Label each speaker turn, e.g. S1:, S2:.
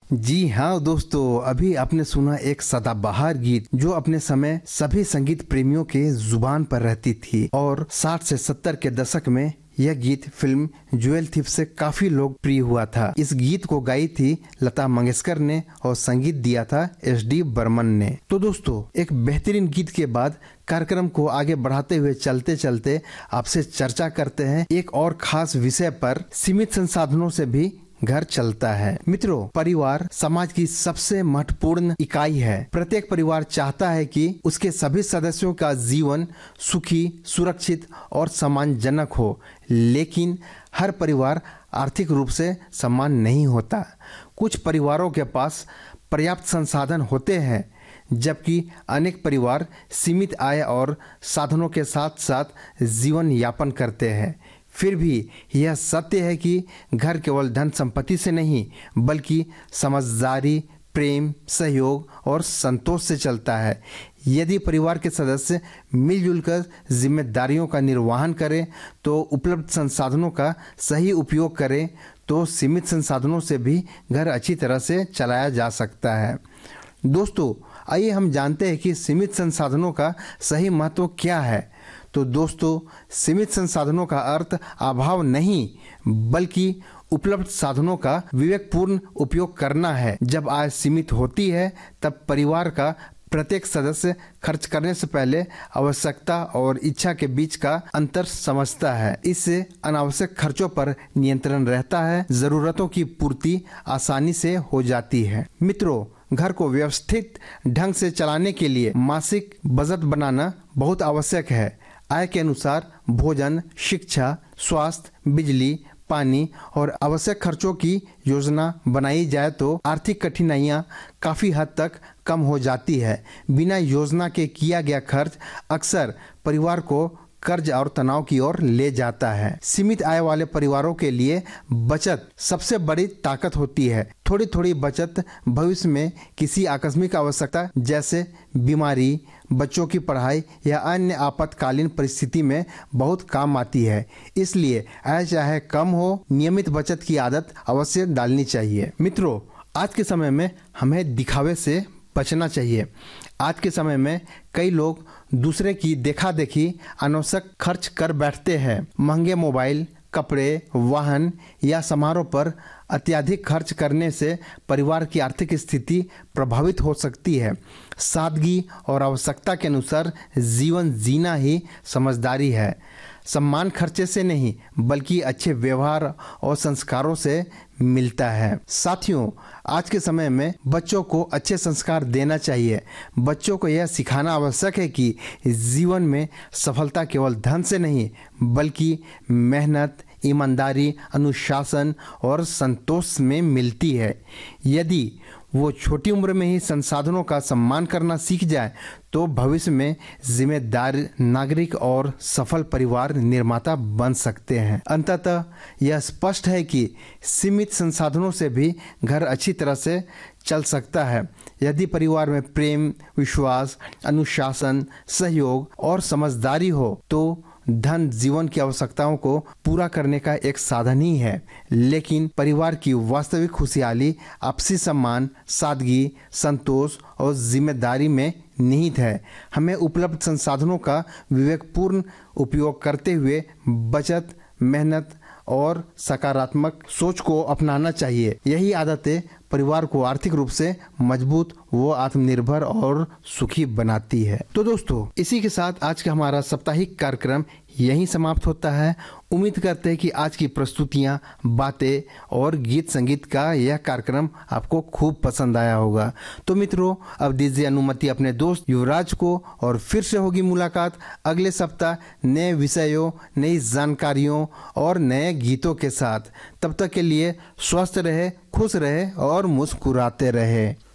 S1: जी हाँ दोस्तों, अभी आपने सुना एक सदाबहार गीत जो अपने समय सभी संगीत प्रेमियों के जुबान पर रहती थी और 60 से 70 के दशक में यह गीत फिल्म ज्वेल थीफ से काफी लोकप्रिय हुआ था। इस गीत को गाई थी लता मंगेशकर ने और संगीत दिया था एस.डी. बर्मन ने। तो दोस्तों, एक बेहतरीन गीत के बाद कार्यक्रम को आगे बढ़ाते हुए चलते चलते आपसे चर्चा करते हैं एक और खास विषय पर। सीमित संसाधनों से भी घर चलता है। मित्रों, परिवार समाज की सबसे महत्वपूर्ण इकाई है। प्रत्येक परिवार चाहता है कि उसके सभी सदस्यों का जीवन सुखी, सुरक्षित और सम्मानजनक हो, लेकिन हर परिवार आर्थिक रूप से समान नहीं होता। कुछ परिवारों के पास पर्याप्त संसाधन होते हैं, जबकि अनेक परिवार सीमित आय और साधनों के साथ साथ जीवन यापन करते हैं। फिर भी यह सत्य है कि घर केवल धन संपत्ति से नहीं, बल्कि समझदारी, प्रेम, सहयोग और संतोष से चलता है। यदि परिवार के सदस्य मिलजुल कर जिम्मेदारियों का निर्वहन करें, तो उपलब्ध संसाधनों का सही उपयोग करें, तो सीमित संसाधनों से भी घर अच्छी तरह से चलाया जा सकता है। दोस्तों, आइए हम जानते हैं कि सीमित संसाधनों का सही महत्व क्या है। तो दोस्तों, सीमित संसाधनों का अर्थ अभाव नहीं, बल्कि उपलब्ध साधनों का विवेकपूर्ण उपयोग करना है। जब आय सीमित होती है, तब परिवार का प्रत्येक सदस्य खर्च करने से पहले आवश्यकता और इच्छा के बीच का अंतर समझता है। इससे अनावश्यक खर्चों पर नियंत्रण रहता है, जरूरतों की पूर्ति आसानी से हो जाती है। मित्रों, घर को व्यवस्थित ढंग से चलाने के लिए मासिक बजट बनाना बहुत आवश्यक है। आय के अनुसार भोजन, शिक्षा, स्वास्थ्य, बिजली, पानी और आवश्यक खर्चों की योजना बनाई जाए तो आर्थिक कठिनाइयां काफी हद तक कम हो जाती है। बिना योजना के किया गया खर्च अक्सर परिवार को कर्ज और तनाव की ओर ले जाता है। सीमित आय वाले परिवारों के लिए बचत सबसे बड़ी ताकत होती है। थोड़ी थोड़ी बचत भविष्य में किसी आकस्मिक आवश्यकता जैसे बीमारी, बच्चों की पढ़ाई या अन्य आपातकालीन परिस्थिति में बहुत काम आती है। इसलिए आय चाहे कम हो, नियमित बचत की आदत अवश्य डालनी चाहिए। मित्रों, आज के समय में हमें दिखावे से बचना चाहिए। आज के समय में कई लोग दूसरे की देखा देखी अनावश्यक खर्च कर बैठते हैं। महंगे मोबाइल, कपड़े, वाहन या समारोह पर अत्यधिक खर्च करने से परिवार की आर्थिक स्थिति प्रभावित हो सकती है। सादगी और आवश्यकता के अनुसार जीवन जीना ही समझदारी है। सम्मान खर्चे से नहीं, बल्कि अच्छे व्यवहार और संस्कारों से मिलता है। साथियों, आज के समय में बच्चों को अच्छे संस्कार देना चाहिए। बच्चों को यह सिखाना आवश्यक है कि जीवन में सफलता केवल धन से नहीं, बल्कि मेहनत, ईमानदारी, अनुशासन और संतोष में मिलती है। यदि वो छोटी उम्र में ही संसाधनों का सम्मान करना सीख जाए, तो भविष्य में जिम्मेदार नागरिक और सफल परिवार निर्माता बन सकते हैं। अंततः यह स्पष्ट है कि सीमित संसाधनों से भी घर अच्छी तरह से चल सकता है। यदि परिवार में प्रेम, विश्वास, अनुशासन, सहयोग और समझदारी हो, तो धन जीवन की आवश्यकताओं को पूरा करने का एक साधन ही है, लेकिन परिवार की वास्तविक खुशहाली आपसी सम्मान, सादगी, संतोष और जिम्मेदारी में निहित है। हमें उपलब्ध संसाधनों का विवेकपूर्ण उपयोग करते हुए बचत, मेहनत और सकारात्मक सोच को अपनाना चाहिए। यही आदतें परिवार को आर्थिक रूप से मजबूत व आत्मनिर्भर और सुखी बनाती है। तो दोस्तों, इसी के साथ आज का हमारा साप्ताहिक कार्यक्रम यहीं समाप्त होता है। उम्मीद करते हैं कि आज की प्रस्तुतियां, बातें और गीत संगीत का यह कार्यक्रम आपको खूब पसंद आया होगा। तो मित्रों, अब दीजिए अनुमति अपने दोस्त युवराज को, और फिर से होगी मुलाकात अगले सप्ताह नए विषयों, नई जानकारियों और नए गीतों के साथ। तब तक के लिए स्वस्थ रहे, खुश रहे और मुस्कुराते रहे।